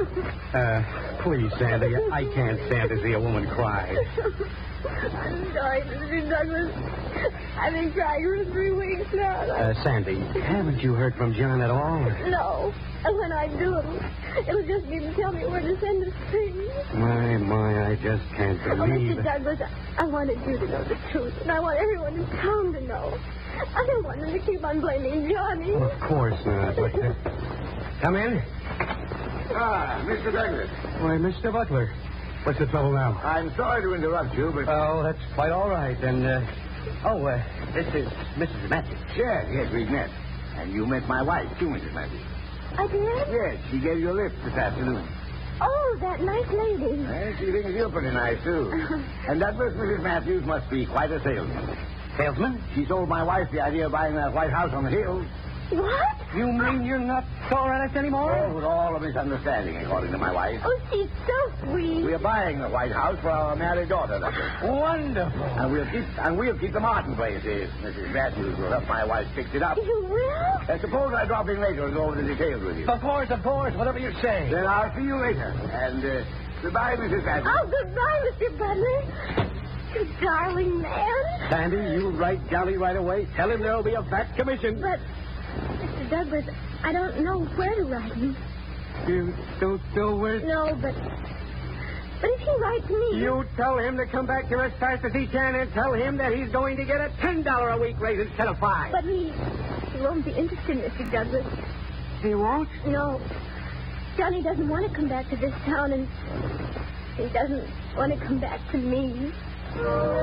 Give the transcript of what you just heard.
Please, Sandy, I can't stand to see a woman cry. I'm sorry, Mr. Douglas. I've been crying for 3 weeks now. Sandy, haven't you heard from John at all? No. And when I do, it'll just be to tell me where to send the things. My, I just can't believe Mr. Douglas, I wanted you to know the truth, and I want everyone in town to know. I don't want them to keep on blaming Johnny. Well, of course not. But, come in. Mr. Douglas. Why, Mr. Butler. What's the trouble now? I'm sorry to interrupt you, but... Oh, that's quite all right. And, this is Mrs. Matthews. Yes, we've met. And you met my wife, too, Mrs. Matthews. I did? Yes, she gave you a lift this afternoon. Oh, that nice lady. She thinks you're pretty nice, too. And Douglas, Mrs. Matthews must be quite a salesman. Salesman? She sold my wife the idea of buying that White House on the hill. What? You mean you're not sore at us anymore? Oh, it was all a misunderstanding, according to my wife. Oh, she's so sweet. We're buying the White House for our married daughter, Douglas. Wonderful. And we'll keep the Martin place if Mrs. Matthews will help my wife fix it up. You will? Suppose I drop in later and go over the details with you. Of course. Whatever you say. Then I'll see you later. And goodbye, Mrs. Matthews. Oh, goodbye, Mr. Butler. You darling man. Sandy, you write Johnny right away. Tell him there'll be a fat commission. But, Mr. Douglas, I don't know where to write him. You don't know where... No, but if he writes me... You tell him to come back here as fast as he can and tell him that he's going to get a $10 a week raise instead of $5. But he won't be interested, Mr. Douglas. He won't? No. Johnny doesn't want to come back to this town, and he doesn't want to come back to me.